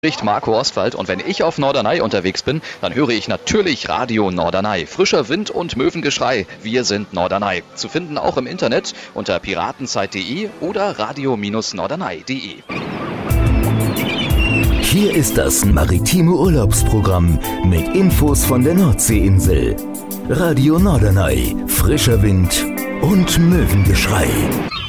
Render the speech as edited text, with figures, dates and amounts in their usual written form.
Spricht Marco Ostwald, und wenn ich auf Norderney unterwegs bin, dann höre ich natürlich Radio Norderney. Frischer Wind und Möwengeschrei, wir sind Norderney. Zu finden auch im Internet unter piratenzeit.de oder radio-norderney.de. Hier ist das maritime Urlaubsprogramm mit Infos von der Nordseeinsel. Radio Norderney, frischer Wind und Möwengeschrei.